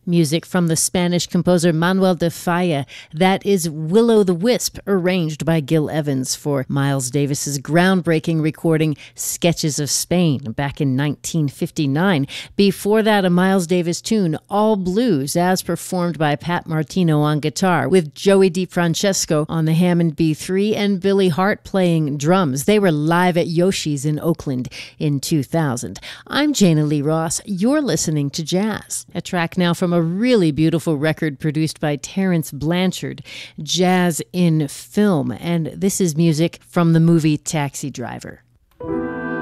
Music from the Spanish composer Manuel de Falla. That is Will-O-the-Wisp, arranged by Gil Evans for Miles Davis's groundbreaking recording Sketches of Spain back in 1959. Before that, a Miles Davis tune, All Blues, as performed by Pat Martino on guitar, with Joey DiFrancesco on the Hammond B3 and Billy Hart playing drums. They were live at Yoshi's in Oakland in 2000. I'm Jana Lee Ross. You're listening to Jazz, a track now from a really beautiful record produced by Terence Blanchard, Jazz in Film, and this is music from the movie Taxi Driver.